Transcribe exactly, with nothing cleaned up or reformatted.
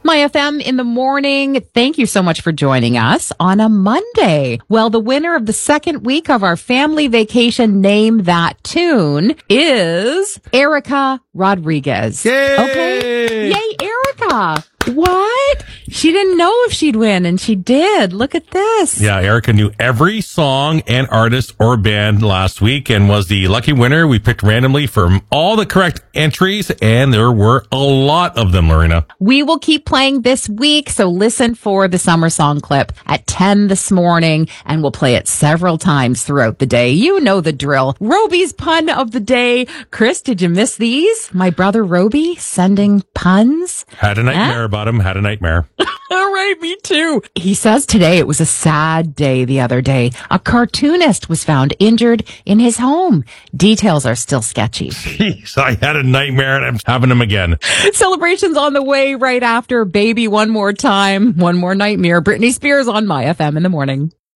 My F M in the morning. Thank you so much for joining us on a Monday. Well, the winner of the second week of our family vacation Name That Tune is Erica Rodriguez. Yay! Okay. Yay, Erica. What? She didn't know if she'd win, and she did. Look at this. Yeah, Erica knew every song and artist or band last week and was the lucky winner. We picked randomly from all the correct entries, and there were a lot of them, Lorena. We will keep playing this week, so listen for the summer song clip at ten this morning, and we'll play it several times throughout the day. You know the drill. Roby's pun of the day. Chris, did you miss these? My brother Roby sending puns? Had a nightmare Huh? about him, had a nightmare. All right, me too. He says today it was a sad day the other day. A cartoonist was found injured in his home. Details are still sketchy. Jeez, I had a nightmare and I'm having them again. Celebrations on the way right after Baby One More Time. One More Nightmare. Britney Spears on My F M in the morning.